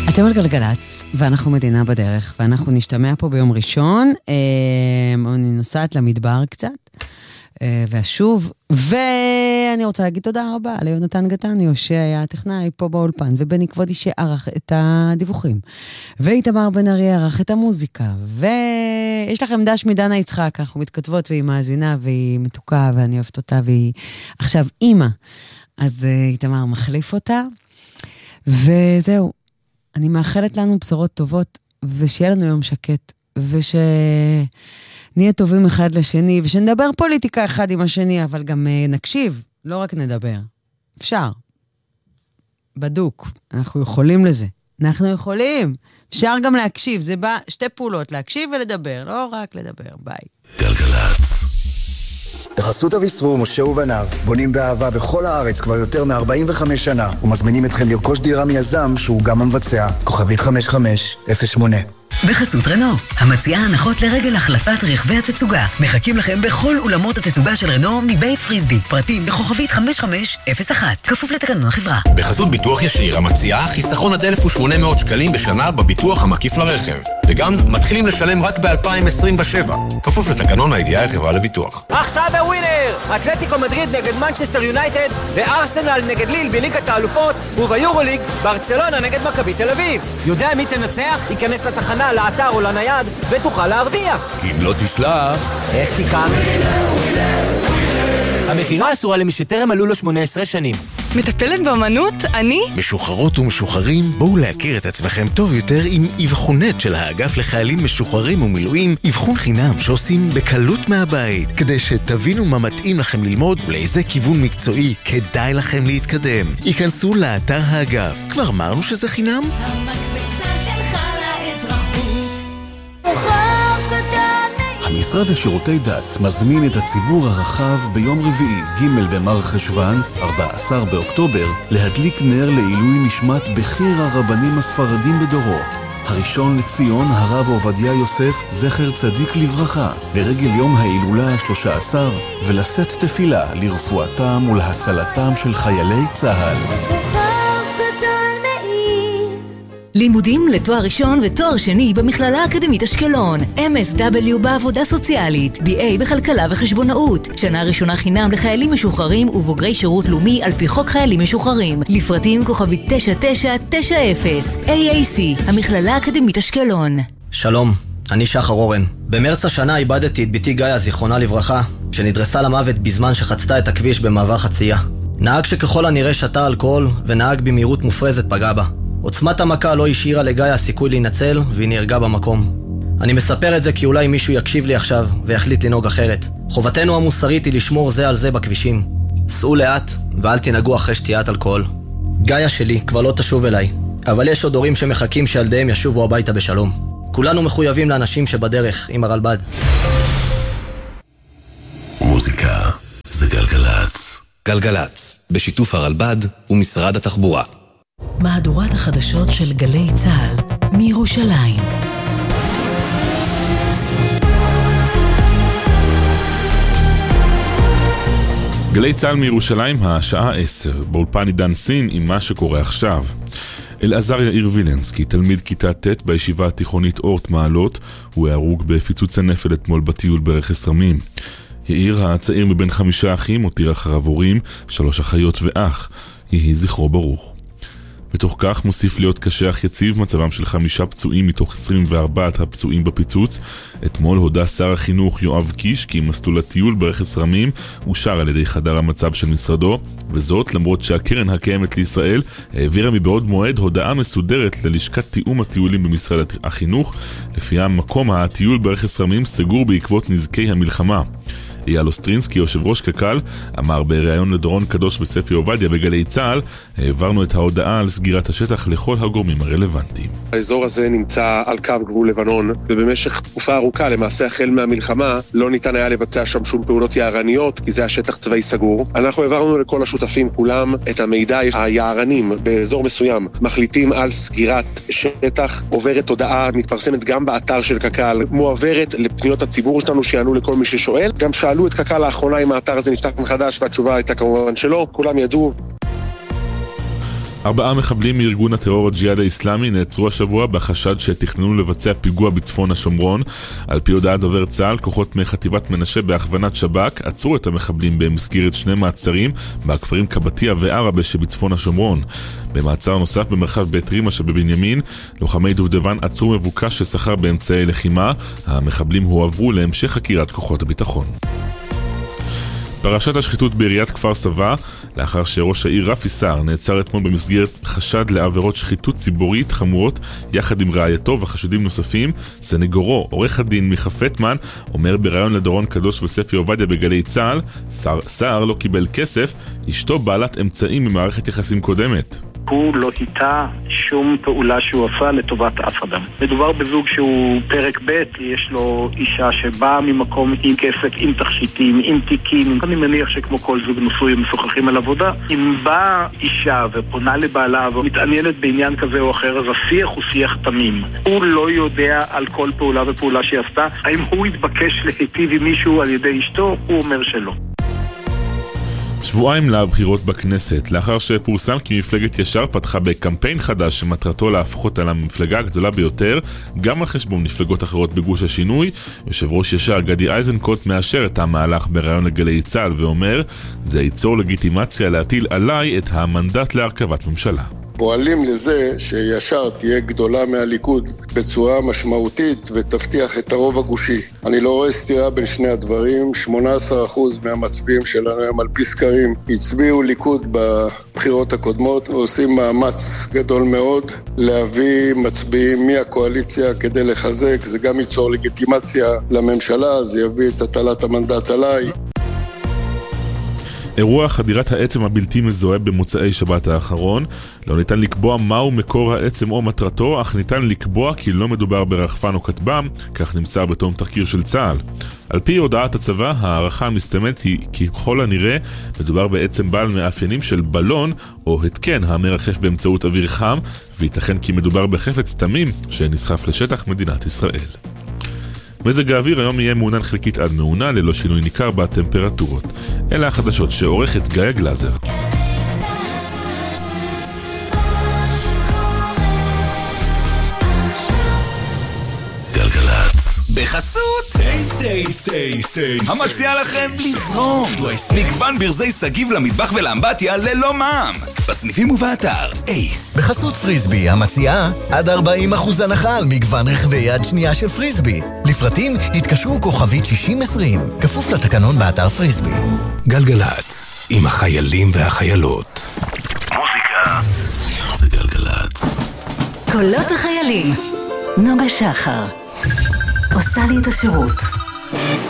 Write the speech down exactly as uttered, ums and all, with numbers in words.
אתם על גלגלץ, ואנחנו מדינה בדרך, ואנחנו נשתמע פה ביום ראשון, אני נוסעת למדבר קצת, ואשוב, ואני רוצה להגיד תודה רבה ליונתן גטניו, שהיה הטכנאי פה באולפן, ובני כבודי שערך את הדיווחים, ואיתמר בן ארי ערך את המוזיקה, ויש לכם דש מדנה יצחק, אנחנו מתכתבות, והיא מאזינה, והיא מתוקה, ואני אוהבת אותה, והיא עכשיו אימא, אז איתמר מחליף אותה, וזהו. אני מאחלת לנו בשורות טובות, ושיהיה לנו יום שקט, ושנהיה טובים אחד לשני, ושנדבר פוליטיקה אחד עם השני, אבל גם נקשיב, לא רק נדבר. אפשר. בדוק. אנחנו יכולים לזה. אנחנו יכולים. אפשר גם להקשיב. זה בא שתי פעולות, להקשיב ולדבר, לא רק לדבר. ביי. גלגלץ. בחסות אביסרור, משה ובניו, בונים באהבה בכל הארץ כבר יותר מ-ארבעים וחמש שנה, ומזמינים אתכם לרכוש דירה מיזם שהוא גם המבצע. כוכבית חמש חמש אפס שמונה. בחסות רנו, המציעה הנחות לרגל החלפת רכבי התצוגה. מחכים לכם בכל אולמות התצוגה של רנו מבית פריסבי. פרטים בכוכבית חמש חמש אפס אחת. כפוף לתקנון החברה. בחסות ביטוח ישיר, המציעה חיסכון עד אלף ושמונה מאות שקלים בשנה בביטוח המקיף לרכב. וגם מתחילים לשלם רק ב-אלפיים עשרים ושבע. כפוף לתקנון הידיעה החברה לביטוח. עכשיו בווינר! אתלטיקו מדריד נגד מנצ'סטר יונייטד, וארסנל נגד ליל בליגת האלופות, וביורוליג ברצלונה נגד מכבי תל אביב. יודע מי תנצח? ייכנס לתחנה, לאתר או לנייד, ותוכל להרוויח. אם לא תסלח, איך תיקח? המחירה אסורה למי שטרם מלאו לו שמונה עשרה שנים. מטפלת באמנות? אני? משוחררות ומשוחררים, בואו להכיר את עצמכם טוב יותר עם אבחונט של האגף לחיילים משוחררים ומילואים, אבחון חינם שעושים בקלות מהבית, כדי שתבינו מה מתאים לכם ללמוד ולאיזה כיוון מקצועי כדאי לכם להתקדם. ייכנסו לאתר האגף. כבר אמרנו שזה חינם? המקבצה שלך לאזרחות. המשרד לשירותי דת מזמין את הציבור הרחב ביום רביעי, ג' במר חשוון, ארבעה עשר באוקטובר, להדליק נר לעילוי נשמת בכיר הרבנים הספרדים בדורו. הראשון לציון, הרב עובדיה יוסף, זכר צדיק לברכה, לרגל יום ההילולה ה-שלוש עשרה, ולשאת תפילה לרפואתם ולהצלתם של חיילי צה"ל. לימודים לתואר ראשון ותואר שני במכללה האקדמית אשקלון, אם אס דאבליו בעבודה סוציאלית, בי איי בכלכלה וחשבונאות, שנה ראשונה חינם לחיילים משוחררים ובוגרי שירות לאומי על פי חוק חיילים משוחררים, לפרטים כוכבית תשע תשע תשע אפס. איי איי סי, המכללה האקדמית אשקלון. שלום, אני שחר אורן. במרץ השנה איבדתי את ביתי גאיה, זיכרונה לברכה, שנדרסה למוות בזמן שחצתה את הכביש במעבר חצייה. נהג שככל הנראה שתה אלכוהול ונהג במהירות מופרזת פגע בה. עוצמת המכה לא השאירה לגאיה סיכוי להינצל, והיא נהרגה במקום. אני מספר את זה כי אולי מישהו יקשיב לי עכשיו ויחליט לנהוג אחרת. חובתנו המוסרית היא לשמור זה על זה בכבישים. סעו לאט ואל תנהגו אחרי שתיית אלכוהול. גאיה שלי כבר לא תשוב אליי, אבל יש עוד הורים שמחכים שילדיהם ישובו הביתה בשלום. כולנו מחויבים לאנשים שבדרך עם הרלב"ד. מוזיקה זה גלגלץ. גלגלץ, בשיתוף הרלב"ד ומשרד התחבורה. מהדורת החדשות של גלי צה"ל מירושלים. גלי צה"ל מירושלים, השעה עשר, באולפן עידן סין עם מה שקורה עכשיו. אלעזר יאיר וילנסקי, תלמיד כיתה ט' בישיבה התיכונית אורט מעלות, הוא הרוג בפיצוץ הנפל אתמול בטיול ברכס רמים. יאיר הצעיר מבין חמישה אחים הותיר אחריו הורים, שלוש אחיות ואח. יהי זכרו ברוך. בתוך כך מוסיף להיות קשה אך יציב מצבם של חמישה פצועים מתוך עשרים וארבעת הפצועים בפיצוץ. אתמול הודע שר החינוך יואב קיש כי מסלול הטיול ברכס רמים אושר על ידי חדר המצב של משרדו, וזאת למרות שהקרן הקיימת לישראל העבירה מבעוד מועד הודעה מסודרת ללשכת תיאום הטיולים במשרד החינוך, לפיה מקום הטיול ברכס רמים סגור בעקבות נזקי המלחמה. אייל אוסטרינסקי, יושב ראש קק"ל, אמר בריאיון לדורון קדוש וספי עובדיה בגלי צה"ל, העברנו את ההודעה על סגירת השטח לכל הגורמים הרלוונטיים. האזור הזה נמצא על קו גבול לבנון, ובמשך תקופה ארוכה, למעשה החל מהמלחמה, לא ניתן היה לבצע שם שום פעולות יערניות, כי זה השטח צבאי סגור. אנחנו העברנו לכל השותפים כולם את המידע. היערנים באזור מסוים מחליטים על סגירת שטח, עוברת הודעה, מתפרסמת גם באתר של קק"ל, מועברת לפניות הציבור שלנו שיענו לכל מי ששואל. גם שאלו את קק"ל לאחרונה אם האתר הזה נפתח מחדש, והתשובה הייתה כמובן שלא, כולם ידעו. ארבעה מחבלים מארגון הטרור הג'יהאד האסלאמי נעצרו השבוע בחשד שתכננו לבצע פיגוע בצפון השומרון. על פי הודעת דובר צה"ל, כוחות מחטיבת מנשה בהכוונת שב"כ עצרו את המחבלים במסגרת שני מעצרים בכפרים קבטיה וערבה שבצפון השומרון. במעצר נוסף במרחב בית רימה שבבנימין, לוחמי דובדבן עצרו מבוקש ששכר באמצעי לחימה. המחבלים הועברו להמשך חקירת כוחות הביטחון. פרשת השחיתות בעיריית כפר סבא, לאחר שראש העיר רפי סער נעצר אתמול במסגרת חשד לעבירות שחיתות ציבורית חמורות יחד עם רעייתו וחשודים נוספים, סנגורו, עורך הדין מיכה פטמן, אומר בראיון לדורון קדוש וספי עובדיה בגלי צה"ל, סער לא קיבל כסף, אשתו בעלת אמצעים ממערכת יחסים קודמת. הוא לא היטה שום פעולה שהוא עשה לטובת אף אדם. מדובר בזוג שהוא פרק ב', יש לו אישה שבאה ממקום עם כסף, עם תכשיטים, עם תיקים. אני מניח שכמו כל זוג נשוי הם משוחחים על עבודה. אם באה אישה ופונה לבעלה ומתעניינת בעניין כזה או אחר, אז השיח הוא שיח תמים. הוא לא יודע על כל פעולה ופעולה שהיא עשתה. האם הוא התבקש להיטיב עם מישהו על ידי אשתו? הוא אומר שלא. שבועיים לבחירות בכנסת, לאחר שפורסם כי מפלגת ישר פתחה בקמפיין חדש שמטרתו להפוך אותה למפלגה הגדולה ביותר, גם על חשבון מפלגות אחרות בגוש השינוי, יושב ראש ישר גדי איזנקוט מאשר את המהלך בראיון לגלי צה"ל ואומר, זה ייצור לגיטימציה להטיל עליי את המנדט להרכבת ממשלה. פועלים לזה שישר תהיה גדולה מהליכוד בצורה משמעותית ותבטיח את הרוב הגושי. אני לא רואה סתירה בין שני הדברים. שמונה עשרה אחוז מהמצביעים שלנו הם על פי סקרים הצביעו ליכוד בבחירות הקודמות, ועושים מאמץ גדול מאוד להביא מצביעים מהקואליציה כדי לחזק. זה גם ייצור לגיטימציה לממשלה, זה יביא את הטלת המנדט עליי. אירוע חדירת העצם הבלתי מזוהה במוצאי שבת האחרון. לא ניתן לקבוע מהו מקור העצם או מטרתו, אך ניתן לקבוע כי לא מדובר ברחפן או כטב"ם, כך נמסר בתום תחקיר של צה"ל. על פי הודעת הצבא, הערכה המסתמנת היא כי ככל הנראה מדובר בעצם בעל מאפיינים של בלון או התקן המרחף באמצעות אוויר חם, וייתכן כי מדובר בחפץ תמים שנסחף לשטח מדינת ישראל. מזג האוויר היום יהיה מעונן חלקית עד מעונה, ללא שינוי ניכר בטמפרטורות. אלה החדשות שעורכת גיא גלזר. גלגלצ בחסות היי סי סי סי המציע לכם לזרום מגוון ברזי סגיב למטבח ולאמבטיה ללא מע"מ בסניפים ובאתר אייס. בחסות פריסבי המציעה עד ארבעים אחוז הנחה על מגוון רכבי יד שנייה של פריסבי. לפרטים התקשרו כוכבית שישים עשרים, כפוף לתקנון באתר פריסבי. גלגלצ עם החיילים והחיילות. מוזיקה זה גלגלצ. קולות החיילים, נוגה שחר עושה לי את השירות.